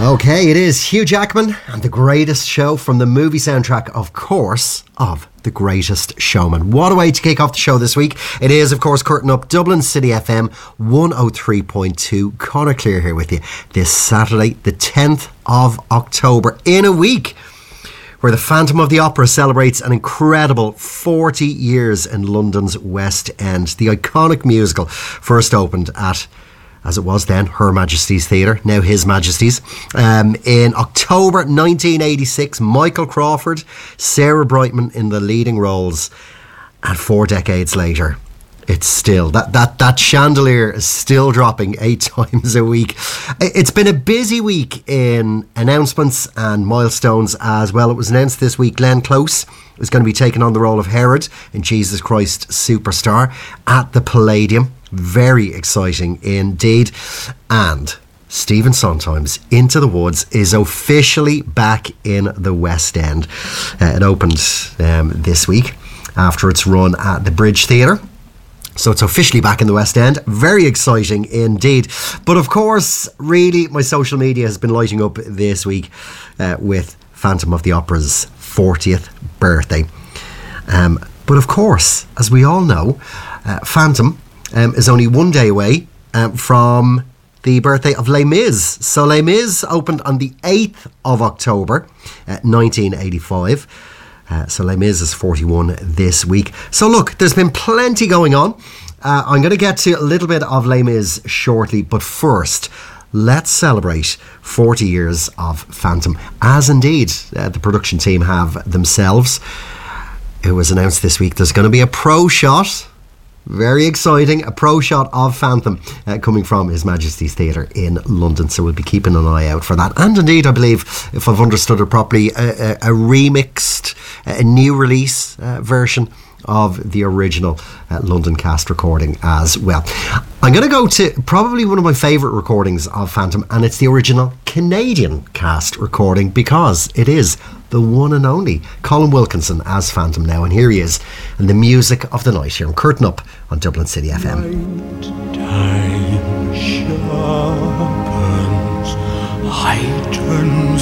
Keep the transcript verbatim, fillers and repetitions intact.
Okay, it is Hugh Jackman and the greatest show from the movie soundtrack, of course, of The Greatest Showman. What a way to kick off the show this week. It is, of course, Curtain Up, Dublin City F M one oh three point two. Conor Clear here with you this Saturday, the tenth of October, in a week where the Phantom of the Opera celebrates an incredible forty years in London's West End. The iconic musical first opened at, as it was then, Her Majesty's Theatre, now His Majesty's. Um, in October nineteen eighty-six, Michael Crawford, Sarah Brightman in the leading roles. And four decades later, it's still, that, that, that chandelier is still dropping eight times a week. It's been a busy week in announcements and milestones as well. It was announced this week Glenn Close is going to be taking on the role of Herod in Jesus Christ Superstar at the Palladium. Very exciting indeed. And Stephen Sondheim's Into the Woods is officially back in the West End. Uh, it opened um, this week after its run at the Bridge Theatre. So it's officially back in the West End. Very exciting indeed. But of course, really, my social media has been lighting up this week uh, with Phantom of the Opera's fortieth birthday. Um, but of course, as we all know, uh, Phantom Um, is only one day away um, from the birthday of Les Mis. So Les Mis opened on the eighth of October, uh, nineteen eighty-five. Uh, so Les Mis is forty-one this week. So look, there's been plenty going on. Uh, I'm going to get to a little bit of Les Mis shortly, but first, let's celebrate forty years of Phantom, as indeed uh, the production team have themselves. It was announced this week there's going to be a pro shot. Very exciting, a pro shot of Phantom uh, coming from His Majesty's Theatre in London, so we'll be keeping an eye out for that. And indeed, I believe, if I've understood it properly, a, a, a remixed, a new release uh, version of the original uh, London cast recording as well. I'm going to go to probably one of my favourite recordings of Phantom, and it's the original Canadian cast recording, because it is the one and only Colin Wilkinson as Phantom now, and here he is in the music of the night here on Curtain Up on Dublin City F M. Night time sharpens, heightened